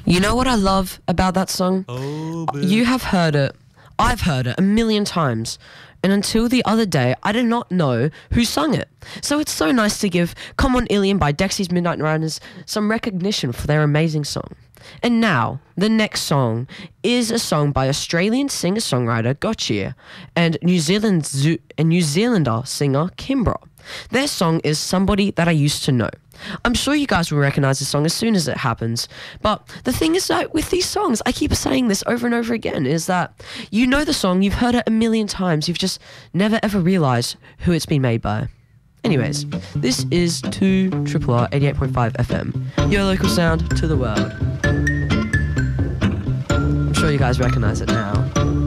You know what I love about that song? You have heard it. I've heard it a million times. And until the other day, I did not know who sung it. So it's so nice to give Come On Ilian by Dexy's Midnight Riders some recognition for their amazing song. And now, the next song is a song by Australian singer-songwriter Gotye and New Zealander singer Kimbra. Their song is Somebody That I Used to Know. I'm sure you guys will recognize the song as soon as it happens. But the thing is that with these songs, I keep saying this over and over again, is that you know the song, you've heard it a million times, you've just never ever realized who it's been made by. Anyways, this is 2RRR 88.5 FM, your local sound to the world. I'm sure you guys recognize it now.